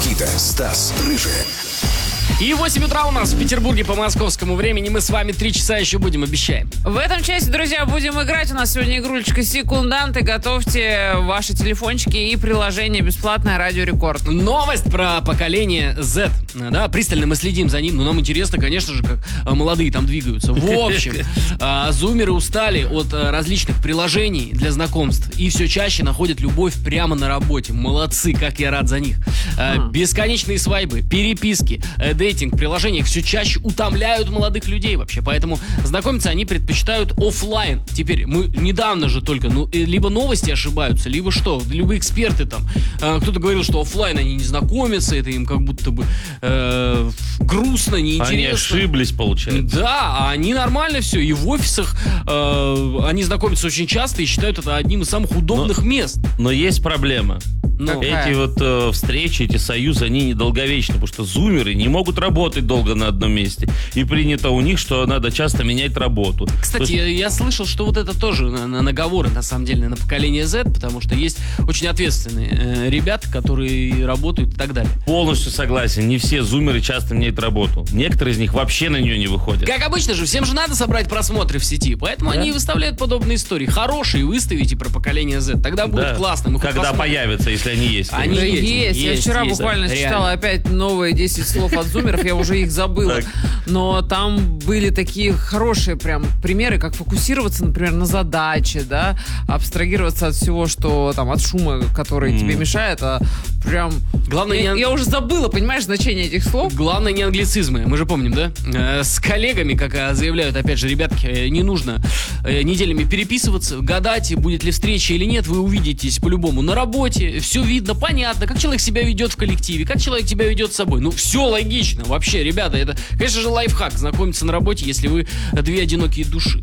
Никита, Стас, Рыжий. И 8 утра у нас в Петербурге по московскому времени. Мы с вами 3 часа еще будем, обещаем. В этом часе, друзья, будем играть. У нас сегодня игрулечка «Секунданты». Готовьте ваши телефончики и приложение «Бесплатное Радио Рекорд». Новость про поколение Z. Да, пристально мы следим за ним, но нам интересно, конечно же, как молодые там двигаются. В общем, зумеры устали от различных приложений для знакомств и все чаще находят любовь прямо на работе. Молодцы, как я рад за них. Бесконечные свайбы, переписки, дейтинг, приложения все чаще утомляют молодых людей вообще. Поэтому знакомиться они предпочитают офлайн. Теперь мы недавно же только, либо новости ошибаются, либо что, либо эксперты там. Кто-то говорил, что офлайн они не знакомятся, это им как будто бы грустно, неинтересно. Они ошиблись, получается. Да, а они нормально все. И в офисах они знакомятся очень часто и считают это одним из самых удобных мест. Но есть проблема. Какая? Эти вот встречи, эти союзы, они недолговечны, потому что зумеры не могут работать долго на одном месте. И принято у них, что надо часто менять работу. Кстати, я слышал, что вот это тоже наговоры, на самом деле, на поколение Z, потому что есть очень ответственные ребята, которые работают и так далее. Полностью согласен. Не все зумеры часто меняют работу. Некоторые из них вообще на нее не выходят. Как обычно же, всем же надо собрать просмотры в сети, поэтому они выставляют подобные истории. Хорошие выставите про поколение Z, тогда будет классно. Мы когда появятся, если они есть. Они есть. Я вчера буквально читала опять новые 10 слов от зумеров, я уже их забыла. Но там были такие хорошие прям примеры, как фокусироваться, например, на задаче, да, абстрагироваться от всего, что там, от шума, который тебе мешает, а прям... Главное, я уже забыла, понимаешь, значение этих слов. Главное не англицизмы, мы же помним, да? С коллегами, как заявляют, опять же, ребятки, не нужно неделями переписываться, гадать, будет ли встреча или нет, вы увидитесь по-любому на работе, все видно, понятно, как человек себя ведет в коллективе, как человек тебя ведет с собой. Ну, все логично, вообще, ребята, это, конечно же, лайфхак, знакомиться на работе, если вы две одинокие души.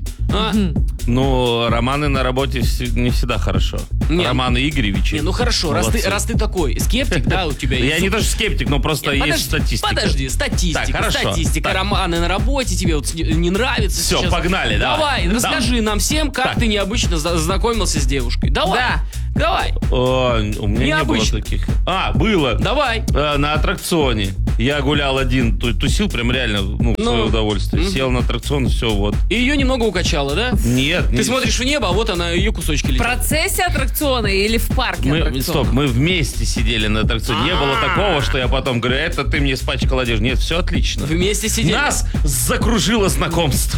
Ну, романы на работе не всегда хорошо. Нет. Романы Игоревича. Не, ну хорошо, раз ты такой скептик, да, у тебя есть... Я не то, что скептик, но просто есть статистика. Подожди, статистика. Так, хорошо. Статистика, Так. Романы на работе тебе вот не нравится. Все, сейчас. погнали, Давай, расскажи нам всем, как ты необычно знакомился с девушкой. Давай. Давай. У меня не было Необычно. таких. Было. Давай. На аттракционе. Я гулял один, тусил прям реально, в свое удовольствие. Сел на аттракцион, все, вот. И ее немного укачало, да? Нет. Ты смотришь в небо, а вот она, ее кусочки В летят. процессе аттракциона или в парке аттракциона? Мы вместе сидели на аттракционе. Не было такого, что я потом говорю, это ты мне испачкал одежду. Нет, все отлично. Вместе сидели. Нас закружило знакомство.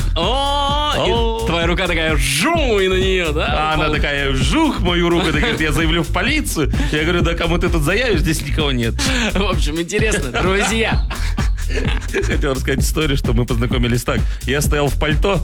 И твоя рука такая, жу, и на нее, да? А она такая, вжух, мою руку, так говорит, я заявлю в полицию. Я говорю, да кому ты тут заявишь, здесь никого нет. В общем, интересно, друзья. Хотел рассказать историю, что мы познакомились так. Я стоял в пальто,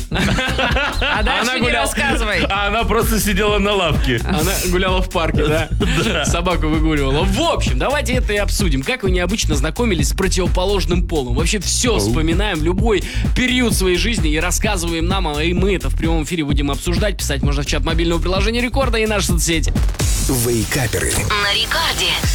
А дальше не рассказывай. а она просто сидела на лавке. Она гуляла в парке, да? Собаку выгуливала. В общем, давайте это и обсудим. Как вы необычно знакомились с противоположным полом? Вообще все вспоминаем, любой период своей жизни и рассказываем нам, и мы это в прямом эфире будем обсуждать. Писать можно в чат мобильного приложения Рекорда и наши соцсети. Вейкаперы. На Рекорде.